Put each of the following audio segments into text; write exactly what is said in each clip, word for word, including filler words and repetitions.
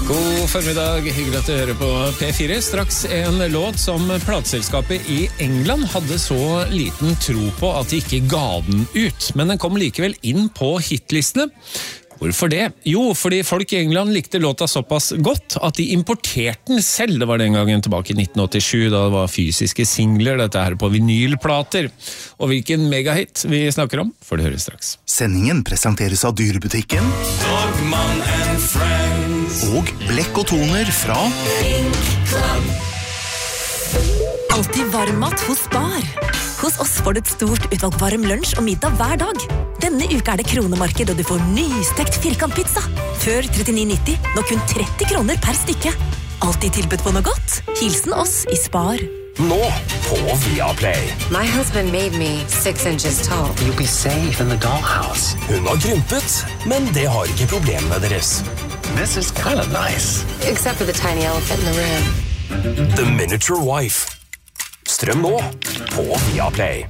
God formiddag, hyggelig at du hører på P fire. Straks en låt som plateselskapet i England hadde så liten tro på at de ikke ga den ut, men den kom likevel inn på hitlistene. Hvorfor det? Jo, fordi folk i England likte låta såpass godt at de importerte den selv. Det var den gangen tilbake i nitten åttisju, da det var fysiske singler, dette her på vinylplater. Og hvilken megahit vi snakker om, får du høre straks. Sendingen presenteres av Dyrebutikken Dogman and Friends og Blekk og Toner fra Alltid varmmat hos Spar. Hos oss får du et stort utvalg varm lunsj og middag hver dag. Denne uka er det kronemarked, og du får nystekt firkantpizza. Før trettini nitti, nå kun tretti kroner per stykke. Alltid tilbudt på noe godt. Hilsen oss i Spar. Nå på Viaplay. My husband made me six inches tall. You'll be safe in the dollhouse. Hun har krympet, men det har ikke problemene deres. This is kind of nice. Except for the tiny elephant in the room. The Miniature Wife. Strøm nå på Viaplay.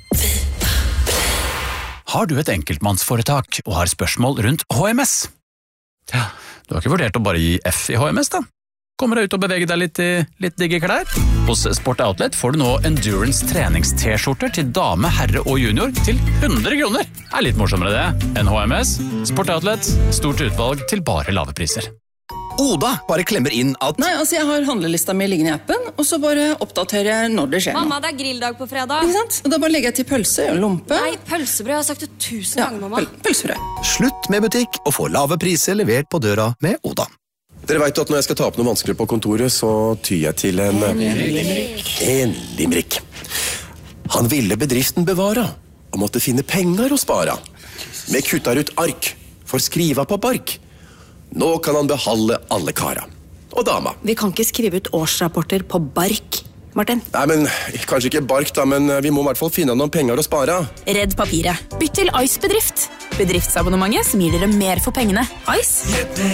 Har du et enkeltmannsforetak og har spørsmål rundt H M S? Ja, du har ikke vurdert å bare gi F i H M S da? Kommer deg ut og bevege deg litt i litt digge klær? Hos Sport Outlet får du nå Endurance trenings-t-skjorter til dame, herre og junior til hundre kroner. Det er litt morsommere det enn H M S. Sport Outlet, stort utvalg til bare lave priser. Oda bare klemmer inn at Nei, altså jeg har handlelista mi liggende i appen, og så bare oppdaterer jeg når det skjer. Mamma, det er grilldag på fredag. Ikke sant? Og da bare legger jeg til pølse og lompe. Nei, pølsebrød, jeg har sagt det tusen Ja, ganger, mamma. pøl pølsebrød. Slutt med butikk og få lave priser levert på døra med Oda. Dere vet at når jeg skal ta opp noe vanskelig på kontoret, så tyr jeg til en... En limerick. En limerick. Han ville bedriften bevara, og måtte finne penger å spara. Med kuttar ut ark, for skriva på bark. Nå kan han beholde alle kara. Og dama. Vi kan ikke skrive ut årsrapporter på bark, Martin. Nei, men kanskje ikke bark da, men vi må i hvert fall finne noen penger å spare. Redd papiret. Bytt til Ice Bedrift. Bedriftsabonnementet som gir dere mer for pengene. Ice.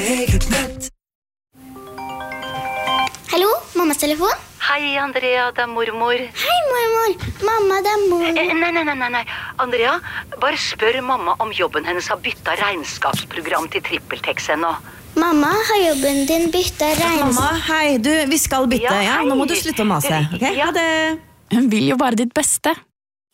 Hallo, mammas telefon? Hei, Andrea, det er mormor. Hei, mormor. Mamma, det er mor. Eh, nei, nei, nei, nei. Andrea, bare spør mamma om jobben hennes har byttet regnskapsprogram til TrippelTex ennå. Mamma, har jobben din byttet regnskap? Mamma, hei, du, vi skal bytte, ja? Ja, hei. Nå må du slutte å mase, ok? Ja. Ha det. Hun vil jo bare ditt beste.